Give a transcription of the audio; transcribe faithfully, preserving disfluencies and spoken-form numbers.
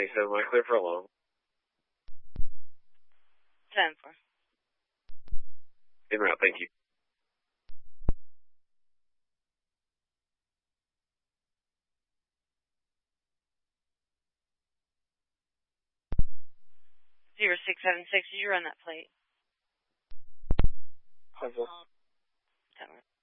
ninety-seven, am I clear for a long? ten four. En route, thank you. Zero six seven six, did you run that plate? ten four. ten four.